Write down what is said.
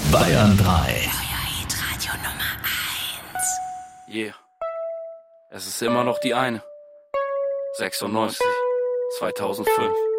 Bayern 3. Euer Hitradio Nummer 1. Yeah. Es ist immer noch die eine. 96, 2005.